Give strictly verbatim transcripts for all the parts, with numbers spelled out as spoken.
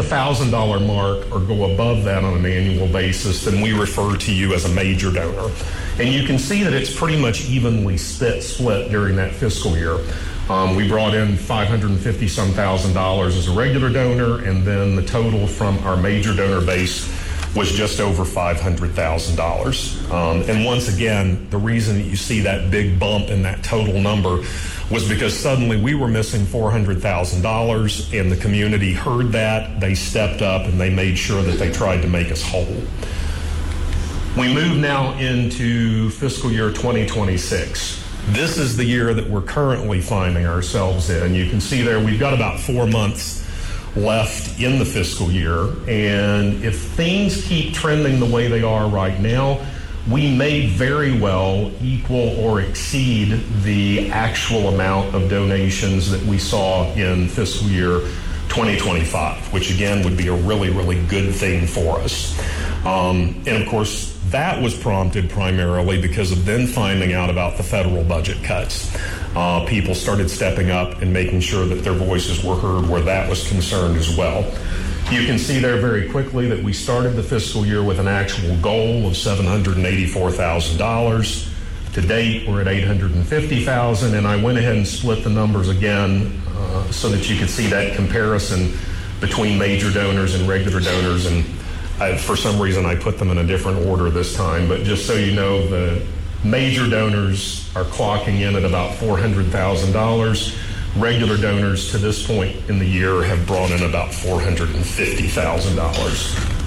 one thousand dollars mark or go above that on an annual basis, then we refer to you as a major donor. And you can see that it's pretty much evenly split, split during that fiscal year. Um, we brought in five hundred fifty some thousand dollars as a regular donor, and then the total from our major donor base was just over five hundred thousand dollars. Um, and once again, the reason that you see that big bump in that total number was because suddenly we were missing four hundred thousand dollars, and the community heard that. They stepped up and they made sure that they tried to make us whole. We move now into fiscal year twenty twenty-six. This is the year that we're currently finding ourselves in. You can see there we've got about four months left in the fiscal year, and if things keep trending the way they are right now, we may very well equal or exceed the actual amount of donations that we saw in fiscal year twenty twenty-five, which again would be a really, really good thing for us. Um, and of course, that was prompted primarily because of then finding out about the federal budget cuts. Uh, people started stepping up and making sure that their voices were heard where that was concerned as well. You can see there very quickly that we started the fiscal year with an actual goal of seven hundred eighty-four thousand dollars. To date, we're at eight hundred fifty thousand dollars, and I went ahead and split the numbers again uh, so that you could see that comparison between major donors and regular donors. And I, for some reason, I put them in a different order this time, but just so you know, the major donors are clocking in at about four hundred thousand dollars. Regular donors to this point in the year have brought in about four hundred fifty thousand dollars.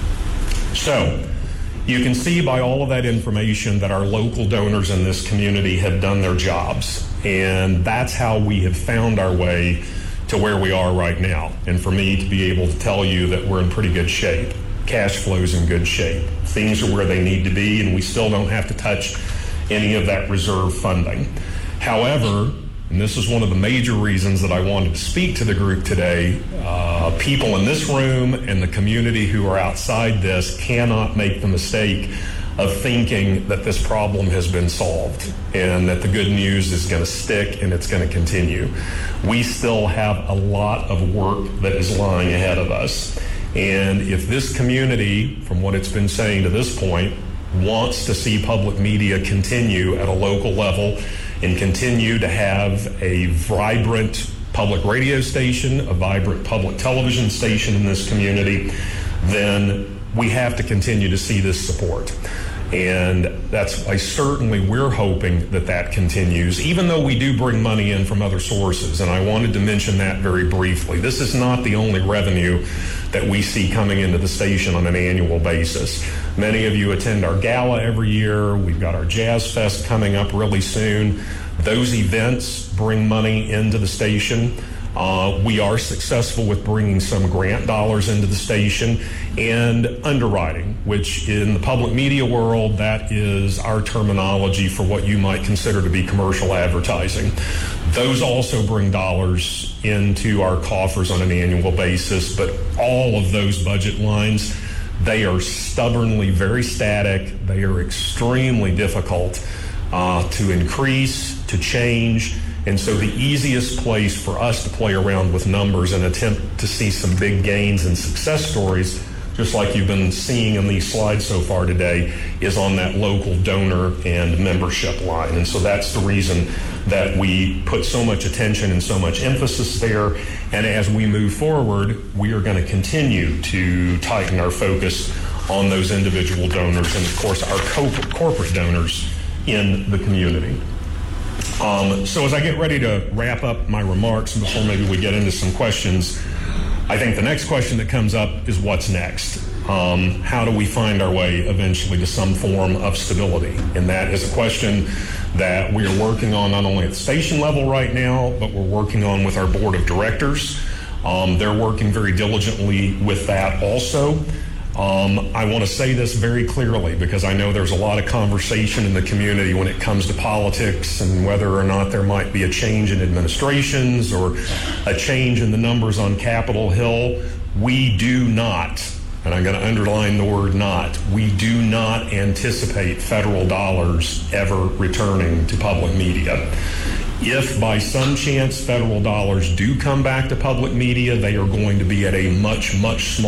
So you can see by all of that information that our local donors in this community have done their jobs, and that's how we have found our way to where we are right now. And for me to be able to tell you that we're in pretty good shape. Cash flow's in good shape. Things are where they need to be, and we still don't have to touch any of that reserve funding. However, and this is one of the major reasons that I wanted to speak to the group today, uh, people in this room and the community who are outside this cannot make the mistake of thinking that this problem has been solved and that the good news is going to stick and it's going to continue. We still have a lot of work that is lying ahead of us. And if this community, from what it's been saying to this point, wants to see public media continue at a local level and continue to have a vibrant public radio station, a vibrant public television station in this community, then we have to continue to see this support. And that's why certainly we're hoping that that continues, even though we do bring money in from other sources. And I wanted to mention that very briefly. This is not the only revenue that we see coming into the station on an annual basis. Many of you attend our gala every year. We've got our Jazz Fest coming up really soon. Those events bring money into the station. Uh, we are successful with bringing some grant dollars into the station and underwriting, which in the public media world, that is our terminology for what you might consider to be commercial advertising. Those also bring dollars into our coffers on an annual basis, but all of those budget lines, they are stubbornly very static. They are extremely difficult uh, to increase, to change. And so the easiest place for us to play around with numbers and attempt to see some big gains and success stories, just like you've been seeing in these slides so far today, is on that local donor and membership line. And so that's the reason that we put so much attention and so much emphasis there. And as we move forward, we are going to continue to tighten our focus on those individual donors and, of course, our co- corporate donors in the community. Um, so as I get ready to wrap up my remarks and before maybe we get into some questions, I think the next question that comes up is what's next? Um, how do we find our way eventually to some form of stability? And that is a question that we are working on not only at the station level right now, but we're working on with our board of directors. Um, they're working very diligently with that also. Um, I want to say this very clearly because I know there's a lot of conversation in the community when it comes to politics and whether or not there might be a change in administrations or a change in the numbers on Capitol Hill. We do not, and I'm going to underline the word not, we do not anticipate federal dollars ever returning to public media. If by some chance federal dollars do come back to public media, they are going to be at a much, much smaller